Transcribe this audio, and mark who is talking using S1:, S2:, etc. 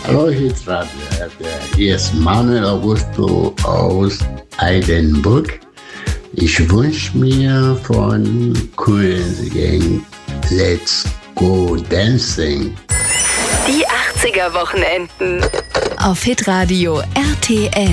S1: Hallo Hitradio, hier ist Manuel Augusto aus Eidenburg. Ich wünsche mir von Cool Gang Let's Go Dancing.
S2: Die 80er Wochenenden
S3: auf Hitradio RTL.